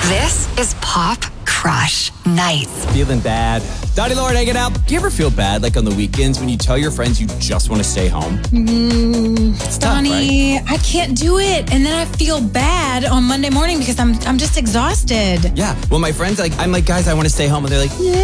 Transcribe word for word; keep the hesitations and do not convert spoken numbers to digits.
This is Pop Crush Nights. Feeling bad. Dottie Lord hanging out. Do you ever feel bad, like on the weekends, when you tell your friends you just want to stay home? Mm, It's Donnie, tough, right? I can't do it. And then I feel bad on Monday morning because I'm I'm just exhausted. Yeah. Well, my friends, like, I'm like, guys, I want to stay home. And they're like, yeah.